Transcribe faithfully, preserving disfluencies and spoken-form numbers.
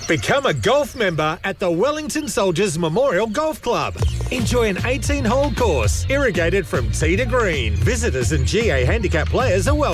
Become a golf member at the Wellington Soldiers Memorial Golf Club. Enjoy an eighteen-hole course, irrigated from tee to green. Visitors and G A handicap players are welcome.